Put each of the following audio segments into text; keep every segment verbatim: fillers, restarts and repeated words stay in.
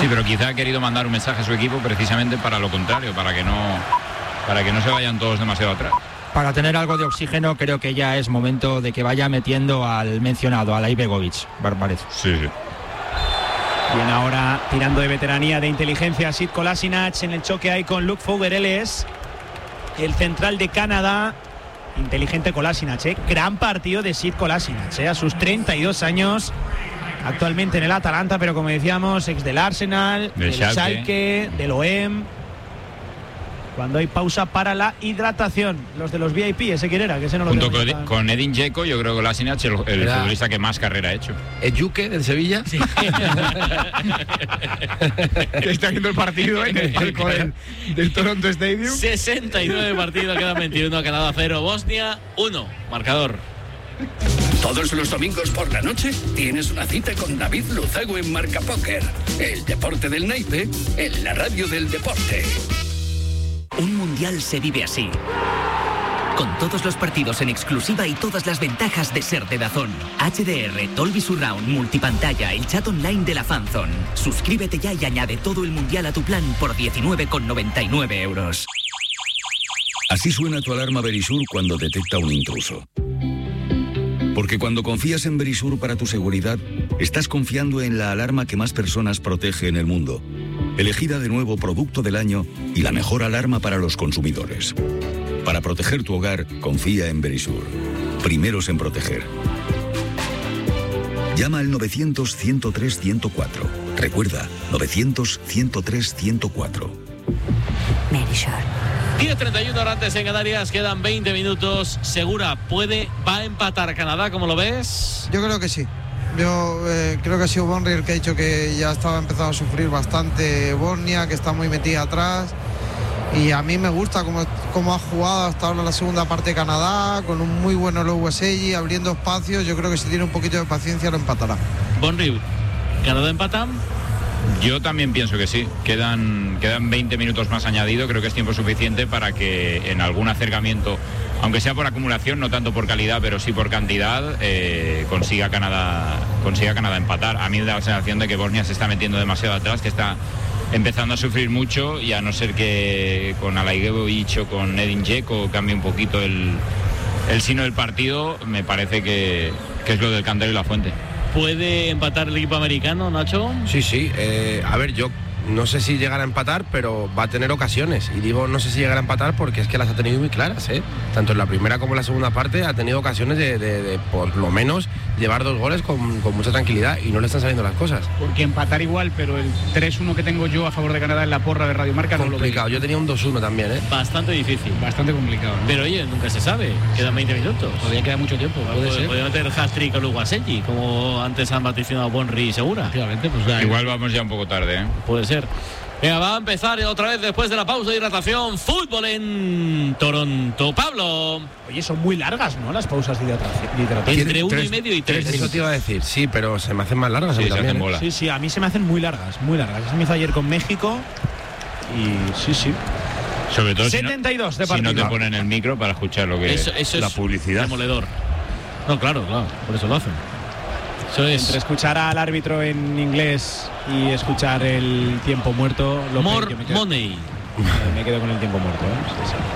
Sí, pero quizá ha querido mandar un mensaje a su equipo precisamente para lo contrario, para que no, para que no se vayan todos demasiado atrás. Para tener algo de oxígeno, creo que ya es momento de que vaya metiendo al mencionado, a Ibegovic, Barbarez. Sí, sí. Bien, ahora tirando de veteranía, de inteligencia, Sid Kolasinac en el choque ahí con Luke Fowler. Él es el central de Canadá. Inteligente Kolasinac, ¿eh? Gran partido de Sid Kolasinac, ¿eh? A sus treinta y dos años, actualmente en el Atalanta, pero como decíamos, ex del Arsenal, del Schalke, Schalke, del O E M. Cuando hay pausa para la hidratación, los de los V I P, ese quién era, que ese no lo Junto tenemos con, ya. con Edin Dzeko, yo creo que Kolasinac es el, el Era... futbolista que más carrera ha hecho. ¿Ejuke del Sevilla? Sí. Que está viendo el partido en el palco del, del Toronto Stadium. sesenta y nueve partidos, quedan veintiuno, Canadá cero, Bosnia uno. Marcador. Todos los domingos por la noche tienes una cita con David Luzago en Marca Póker. El deporte del naipe en la radio del deporte. Un mundial se vive así. Con todos los partidos en exclusiva y todas las ventajas de ser de DAZN. H D R, Dolby Surround, multipantalla, el chat online de la Fanzone. Suscríbete ya y añade todo el mundial a tu plan por diecinueve con noventa y nueve euros. Así suena tu alarma Verisur cuando detecta un intruso. Porque cuando confías en Verisur para tu seguridad, estás confiando en la alarma que más personas protege en el mundo. Elegida de nuevo producto del año y la mejor alarma para los consumidores. Para proteger tu hogar, confía en Verisur. Primeros en proteger. Llama al novecientos, ciento tres, ciento cuatro. Recuerda, novecientos, ciento tres, ciento cuatro. Verisur. diez treinta y uno horas en Canarias, quedan veinte minutos. Segura, ¿puede, va a empatar Canadá, como lo ves? Yo creo que sí. Yo eh, creo que ha sido Bonri el que ha dicho que ya estaba empezando a sufrir bastante Bosnia, que está muy metida atrás. Y a mí me gusta cómo, cómo ha jugado hasta ahora la segunda parte de Canadá, con un muy bueno Loweselli, abriendo espacios. Yo creo que si tiene un poquito de paciencia lo empatará. Bonri, ¿Canadá empata? Yo también pienso que sí. Quedan, quedan veinte minutos más añadido. Creo que es tiempo suficiente para que en algún acercamiento, aunque sea por acumulación, no tanto por calidad, pero sí por cantidad, eh, consiga Canadá consiga Canadá empatar. A mí me da la sensación de que Bosnia se está metiendo demasiado atrás, que está empezando a sufrir mucho, y a no ser que con Alaigevovic o con Edin Dzeko cambie un poquito el, el sino del partido, me parece que, que es lo del Cantero y la Fuente. ¿Puede empatar el equipo americano, Nacho? Sí, sí. Eh, a ver, yo no sé si llegará a empatar, pero va a tener ocasiones. Y digo no sé si llegará a empatar porque es que las ha tenido muy claras, ¿eh? Tanto en la primera como en la segunda parte ha tenido ocasiones de, de, de por lo menos llevar dos goles con, con mucha tranquilidad, y no le están saliendo las cosas. Porque empatar igual, pero el tres uno que tengo yo a favor de Canadá en la porra de Radio Marca no lo veo. Complicado. Yo tenía un dos uno también, ¿eh? Bastante difícil. Bastante complicado, ¿no? Pero oye, nunca se sabe. Quedan veinte minutos. Todavía queda mucho tiempo, puede ser. Podría meter hat-trick a Luguaselli, como antes han vaticinado Bonri y Segura. Efectivamente, pues ya. Igual vamos ya un poco tarde, ¿eh? Puede ser. Venga, va a empezar otra vez después de la pausa de hidratación. Fútbol en Toronto. Pablo. Oye, son muy largas, ¿no? Las pausas de hidratación. Entre uno y medio y tres. Eso te iba a decir, sí, pero se me hacen más largas. Sí, a mí se también, hacen ¿eh? bola. Sí, sí, a mí se me hacen muy largas, muy largas. Eso me hizo ayer con México y sí, sí. Sobre todo setenta y dos si no, de partido. si no te ponen el micro para escuchar lo que Eso, eso la es publicidad. demoledor. No, claro, claro, por eso lo hacen. Eso es. Entre escuchar al árbitro en inglés y escuchar el tiempo muerto, lo More que me quedo, money. me quedo con el tiempo muerto, ¿eh? Sí, sí.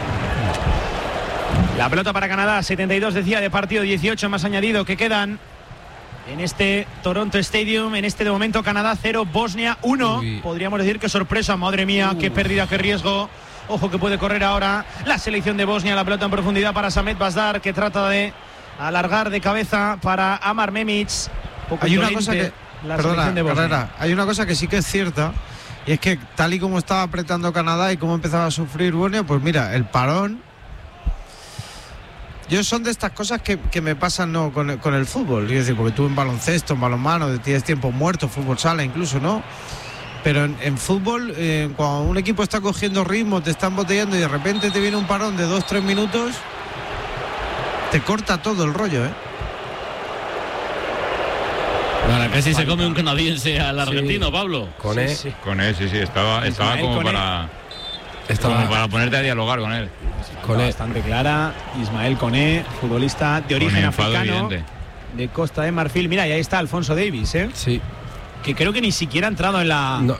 La pelota para Canadá, setenta y dos decía de partido, dieciocho más añadido que quedan en este Toronto Stadium. En este de momento Canadá cero, Bosnia uno. Uy. Podríamos decir que sorpresa, madre mía, uh. qué pérdida, qué riesgo. Ojo que puede correr ahora la selección de Bosnia. La pelota en profundidad para Samet Bazdar, que trata de alargar de cabeza para Amar Memic. Hay una cosa que, perdona, Carrera, hay una cosa que sí que es cierta, y es que tal y como estaba apretando Canadá y cómo empezaba a sufrir Bosnia, pues mira, el parón. Yo son de estas cosas que, que me pasan no con el, con el fútbol, es decir, porque tú en baloncesto, en balonmano, tienes tiempo muerto, fútbol sala incluso, ¿no? Pero en, en fútbol, eh, cuando un equipo está cogiendo ritmo, te está embotellando y de repente te viene un parón de dos, tres minutos, te corta todo el rollo, ¿eh? Bueno, casi se come un canadiense al argentino, sí. Pablo. Con él. Sí, sí. Con él, sí, sí. Estaba, estaba como para, estaba como para ponerte a dialogar con él. Con bastante clara. Ismael Koné, futbolista de origen africano, evidente, de Costa de Marfil. Mira, y ahí está Alfonso Davies, ¿eh? Sí. Que creo que ni siquiera ha entrado en la... No,